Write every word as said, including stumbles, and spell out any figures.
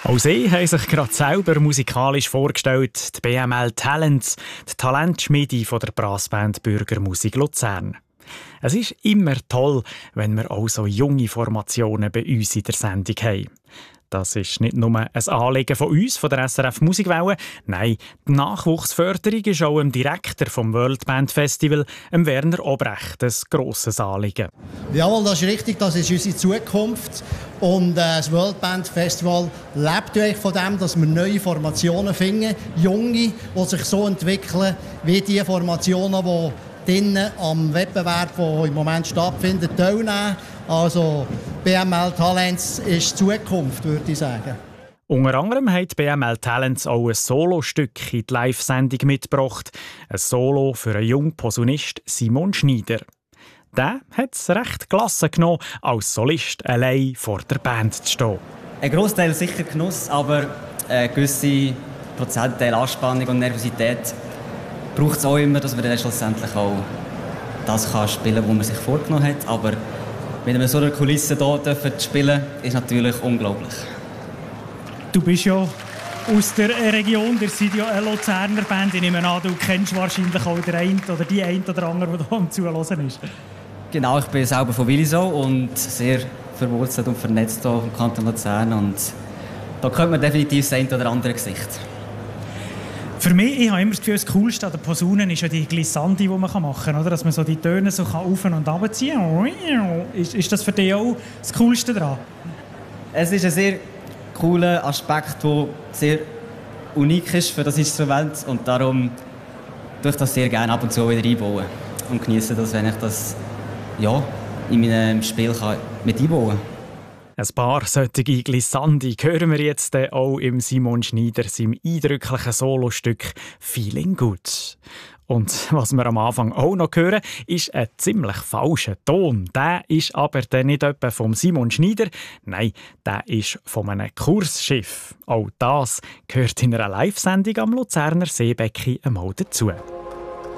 Auch sie haben sich gerade selber musikalisch vorgestellt, die B M L Talents, die Talentschmiede von der Brassband Bürgermusik Luzern. Es ist immer toll, wenn wir auch so junge Formationen bei uns in der Sendung haben. Das ist nicht nur ein Anliegen von uns, von der S R F Musikwelle. Nein, die Nachwuchsförderung ist auch dem Direktor vom World Band Festival, dem Werner Obrecht, ein grosses Anliegen. Jawohl, das ist richtig, das ist unsere Zukunft. Und äh, das World Band Festival lebt eigentlich von dem, dass wir neue Formationen finden, junge, die sich so entwickeln, wie die Formationen, die drinnen am Wettbewerb, der im Moment stattfindet, teilnehmen. Also B M L Talents ist die Zukunft, würde ich sagen. Unter anderem hat B M L Talents auch ein Solostück in die Live-Sendung mitgebracht. Ein Solo für einen jungen Posaunist Simon Schneider. Der hat es recht gelassen genommen, als Solist allein vor der Band zu stehen. Ein Grossteil sicher Genuss, aber ein gewisser Prozentteil Anspannung und Nervosität braucht es auch immer, dass man dann schlussendlich auch das kann spielen kann, was man sich vorgenommen hat. Aber wenn wir so eine Kulisse hier dürfen spielen, ist natürlich unglaublich. Du bist ja aus der Region, der seid ja eine Luzerner Band. Ich nehme an, du kennst wahrscheinlich auch den einen oder die eine oder andere, die hier am Zuhören ist. Genau, ich bin selber von Willisau und sehr verwurzelt und vernetzt hier im Kanton Luzern. Und da kommt man definitiv das eine oder andere Gesicht. Für mich, ich habe immer das Gefühl, das Coolste an der Posaune ist ja die Glissandi, die man machen kann, oder? Dass man so die Töne so auf und runter ziehen kann. Ist, ist das für dich auch das Coolste daran? Es ist ein sehr cooler Aspekt, der sehr unik ist für das Instrument. Und darum tue ich das sehr gerne ab und zu wieder einbauen. Und genieße das, wenn ich das ja, in meinem Spiel kann mit einbauen kann. Ein paar solche Glissandi hören wir jetzt auch im Simon Schneider, seinem eindrücklichen Solostück «Feeling Good». Und was wir am Anfang auch noch hören, ist ein ziemlich falscher Ton. Der ist aber dann nicht etwa vom Simon Schneider, nein, der ist von einem Kursschiff. Auch das gehört in einer Live-Sendung am Luzerner Seebecken einmal dazu.